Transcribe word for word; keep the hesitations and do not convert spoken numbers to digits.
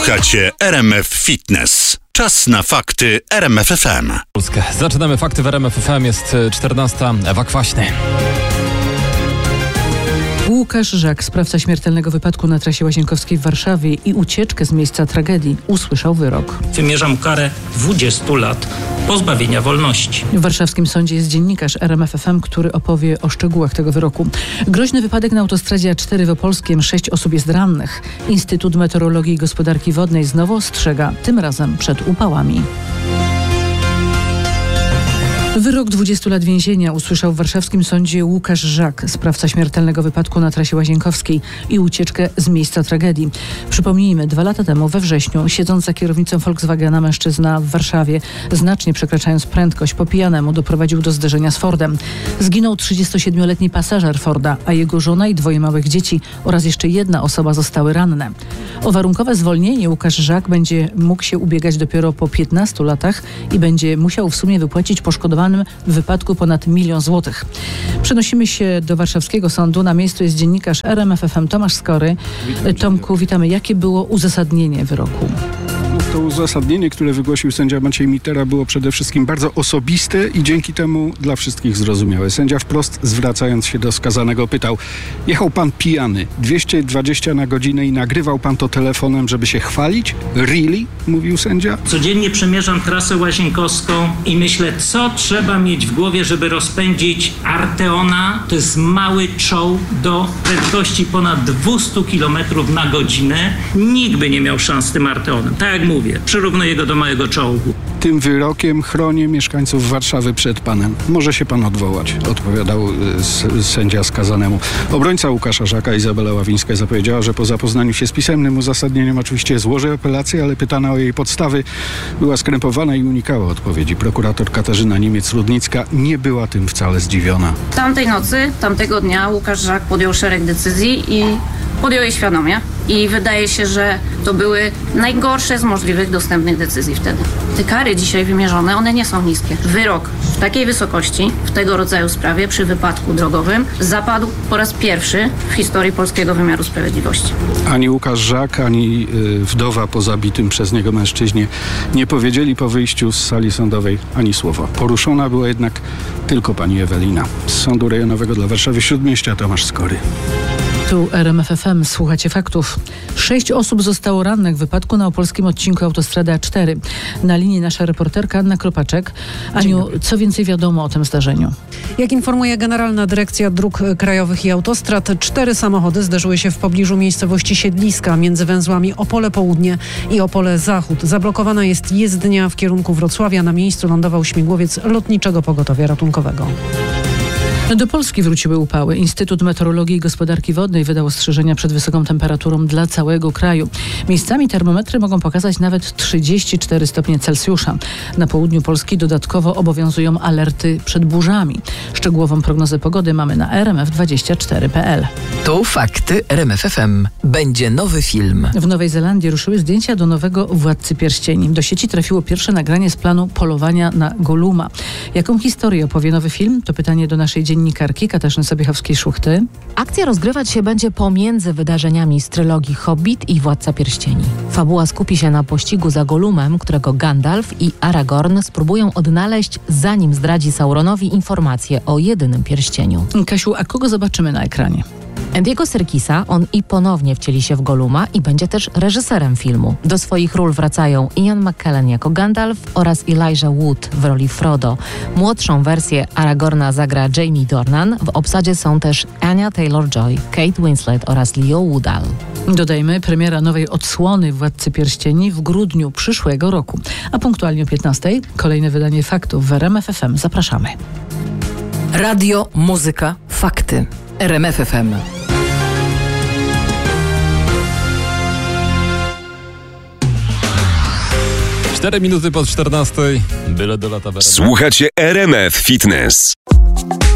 Słuchacie R M F Fitness. Czas na fakty R M F F M. Zaczynamy fakty w R M F F M. Jest czternasta. Ewa Kwaśny. Łukasz Żak, sprawca śmiertelnego wypadku na trasie Łazienkowskiej w Warszawie i ucieczkę z miejsca tragedii, usłyszał wyrok. Wymierzam karę dwudziestu lat pozbawienia wolności. W warszawskim sądzie jest dziennikarz R M F F M, który opowie o szczegółach tego wyroku. Groźny wypadek na autostradzie A cztery w Opolskiem. Sześć osób jest rannych. Instytut Meteorologii i Gospodarki Wodnej znowu ostrzega, tym razem przed upałami. Wyrok dwudziestu lat więzienia usłyszał w warszawskim sądzie Łukasz Żak, sprawca śmiertelnego wypadku na trasie Łazienkowskiej i ucieczkę z miejsca tragedii. Przypomnijmy, dwa lata temu we wrześniu, siedząc za kierownicą Volkswagena, mężczyzna w Warszawie, znacznie przekraczając prędkość, po pijanemu doprowadził do zderzenia z Fordem. Zginął trzydziestosiedmioletni pasażer Forda, a jego żona i dwoje małych dzieci oraz jeszcze jedna osoba zostały ranne. O warunkowe zwolnienie Łukasz Żak będzie mógł się ubiegać dopiero po piętnastu latach i będzie musiał w sumie wypłacić poszkodowanym w wypadku ponad milion złotych. Przenosimy się do warszawskiego sądu. Na miejscu jest dziennikarz R M F F M Tomasz Skory. Tomku, witamy. Jakie było uzasadnienie wyroku? To uzasadnienie, które wygłosił sędzia Maciej Mitera, było przede wszystkim bardzo osobiste i dzięki temu dla wszystkich zrozumiałe. Sędzia wprost, zwracając się do skazanego, pytał: jechał pan pijany, dwieście dwadzieścia na godzinę i nagrywał pan to telefonem, żeby się chwalić? Really? Mówił sędzia. Codziennie przemierzam trasę łazienkowską i myślę, co trzeba mieć w głowie, żeby rozpędzić Arteona. To jest mały czołg do prędkości ponad dwieście kilometrów na godzinę. Nikt by nie miał szans z tym Arteonem. Tak jak mówię, przyrównuję go do małego czołgu. Tym wyrokiem chronię mieszkańców Warszawy przed panem. Może się pan odwołać, odpowiadał y, sędzia skazanemu. Obrońca Łukasza Żaka, Izabela Ławińska, zapowiedziała, że po zapoznaniu się z pisemnym uzasadnieniem oczywiście złoży apelację, ale pytana o jej podstawy była skrępowana i unikała odpowiedzi. Prokurator Katarzyna Niemiec-Rudnicka nie była tym wcale zdziwiona. Tamtej nocy, tamtego dnia Łukasz Żak podjął szereg decyzji i podjął je świadomie. I wydaje się, że to były najgorsze z możliwych dostępnych decyzji wtedy. Te kary dzisiaj wymierzone, one nie są niskie. Wyrok w takiej wysokości, w tego rodzaju sprawie, przy wypadku drogowym, zapadł po raz pierwszy w historii polskiego wymiaru sprawiedliwości. Ani Łukasz Żak, ani y, wdowa po zabitym przez niego mężczyźnie nie powiedzieli po wyjściu z sali sądowej ani słowa. Poruszona była jednak tylko pani Ewelina. Z Sądu Rejonowego dla Warszawy Śródmieścia Tomasz Skory. Tu R M F F M, słuchacie faktów. Sześć osób zostało rannych w wypadku na opolskim odcinku autostrady A cztery. Na linii nasza reporterka Anna Kropaczek. Aniu, co więcej wiadomo o tym zdarzeniu? Jak informuje Generalna Dyrekcja Dróg Krajowych i Autostrad, cztery samochody zderzyły się w pobliżu miejscowości Siedliska między węzłami Opole Południe i Opole Zachód. Zablokowana jest jezdnia w kierunku Wrocławia. Na miejscu lądował śmigłowiec Lotniczego Pogotowia Ratunkowego. Do Polski wróciły upały. Instytut Meteorologii i Gospodarki Wodnej wydał ostrzeżenia przed wysoką temperaturą dla całego kraju. Miejscami termometry mogą pokazać nawet trzydzieści cztery stopnie Celsjusza. Na południu Polski dodatkowo obowiązują alerty przed burzami. Szczegółową prognozę pogody mamy na r m f dwadzieścia cztery kropka p l. To fakty R M F F M. Będzie nowy film. W Nowej Zelandii ruszyły zdjęcia do nowego Władcy Pierścieni. Do sieci trafiło pierwsze nagranie z planu polowania na Goluma. Jaką historię opowie nowy film? To pytanie do naszej dziennikarki Katarzyny Sobiechowskiej-Szuchty. Akcja rozgrywać się będzie pomiędzy wydarzeniami z trylogii Hobbit i Władca Pierścieni. Fabuła skupi się na pościgu za Golumem, którego Gandalf i Aragorn spróbują odnaleźć, zanim zdradzi Sauronowi informacje o jedynym pierścieniu. Kasiu, a kogo zobaczymy na ekranie? Andiego Serkisa, on i ponownie wcieli się w Goluma i będzie też reżyserem filmu. Do swoich ról wracają Ian McKellen jako Gandalf oraz Elijah Wood w roli Frodo. Młodszą wersję Aragorna zagra Jamie Dornan. W obsadzie są też Anya Taylor-Joy, Kate Winslet oraz Leo Woodall. Dodajmy, premiera nowej odsłony Władcy Pierścieni w grudniu przyszłego roku. A punktualnie o piętnastej kolejne wydanie faktów w R M F F M. Zapraszamy. Radio, muzyka, fakty. R M F F M. Cztery minuty po czternastej. Byle do lata. Słuchacie R M F Fitness.